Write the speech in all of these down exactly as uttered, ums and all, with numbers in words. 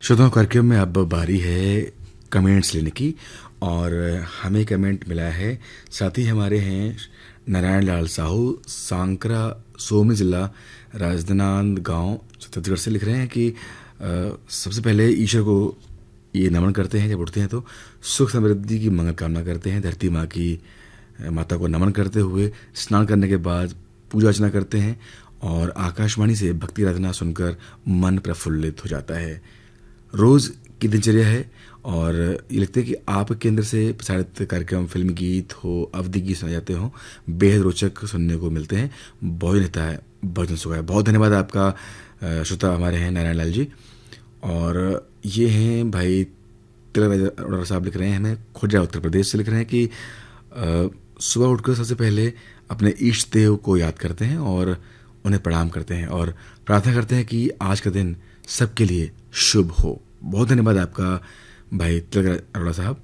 श्रोताओं कार्यक्रम में अब बारी है कमेंट्स लेने की और हमें कमेंट मिला है। साथी हमारे हैं नारायण लाल साहू, सांकरा सोमी जिला राजनांदगांव छत्तीसगढ़ से। लिख रहे हैं कि आ, सबसे पहले ईश्वर को ये नमन करते हैं, जब उठते हैं तो सुख समृद्धि की मंगल कामना करते हैं। धरती माँ की माता को नमन करते हुए स्नान करने के बाद पूजा अर्चना करते हैं और आकाशवाणी से भक्ति आराधना सुनकर मन प्रफुल्लित हो जाता है। रोज़ की दिनचर्या है और ये लगता है कि आप केंद्र से प्रसारित कार्यक्रम फिल्मी गीत हो, अवधि गीत सुनाए जाते हो, बेहद रोचक सुनने को मिलते हैं। बहुत रहता है, बहुत सुखा है। बहुत धन्यवाद आपका। श्रोता हमारे हैं नारायण लाल जी और ये हैं भाई तिलक अरोड़ा साहब। लिख रहे हैं हमें खुर्जा उत्तर प्रदेश से। लिख रहे हैं कि सुबह उठकर सबसे पहले अपने इष्ट देव को याद करते हैं और उन्हें प्रणाम करते हैं और प्रार्थना करते हैं कि आज का दिन सबके लिए शुभ हो। बहुत धन्यवाद आपका भाई तिलक अरोड़ा साहब।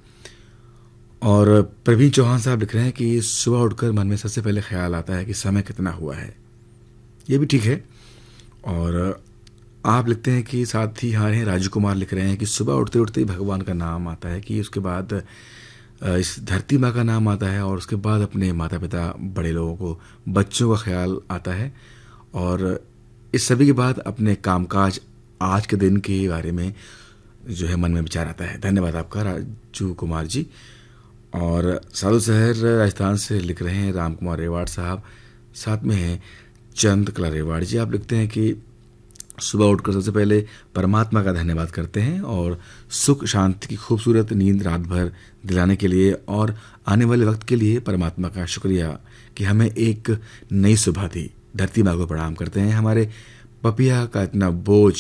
और प्रवीण चौहान साहब लिख रहे हैं कि सुबह उठकर मन में सबसे पहले ख्याल आता है कि समय कितना हुआ है। ये भी ठीक है। और आप लिखते हैं कि साथ ही हमारे राजू कुमार लिख रहे हैं कि सुबह उठते उठते ही भगवान का नाम आता है, कि उसके बाद इस धरती माँ का नाम आता है और उसके बाद अपने माता पिता, बड़े लोगों को, बच्चों का ख्याल आता है और इस सभी के बाद अपने कामकाज, आज के दिन के बारे में जो है मन में विचार आता है। धन्यवाद आपका राजू कुमार जी। और साधु शहर राजस्थान से लिख रहे हैं राम कुमार रेवाड़ साहब। साथ में हैं चंद कला रेवाड़ जी। आप लिखते हैं कि सुबह उठकर सबसे पहले परमात्मा का धन्यवाद करते हैं और सुख शांति की खूबसूरत नींद रात भर दिलाने के लिए और आने वाले वक्त के लिए परमात्मा का शुक्रिया कि हमें एक नई सुबह दी। धरती माँ को प्रणाम करते हैं, हमारे पपिया का इतना बोझ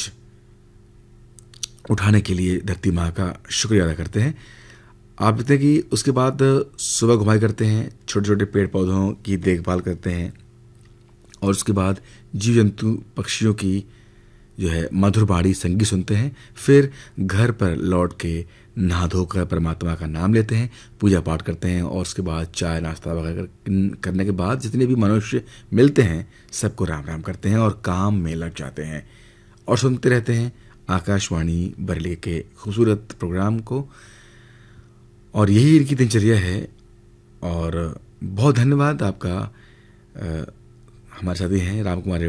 उठाने के लिए धरती माँ का शुक्रिया अदा करते हैं। आप देखते हैं कि उसके बाद सुबह घुमाई करते हैं, छोटे छोटे पेड़ पौधों की देखभाल करते हैं और उसके बाद जीव जंतु पक्षियों की जो है मधुर बाणी संगीत सुनते हैं। फिर घर पर लौट के नहा धोकर परमात्मा का नाम लेते हैं, पूजा पाठ करते हैं और उसके बाद चाय नाश्ता वगैरह करने के बाद जितने भी मनुष्य मिलते हैं सबको राम राम करते हैं और काम में लग जाते हैं और सुनते रहते हैं आकाशवाणी बरेली के खूबसूरत प्रोग्राम को। और यही इनकी दिनचर्या है और बहुत धन्यवाद आपका। आ, हमारे साथी हैं राम कुमार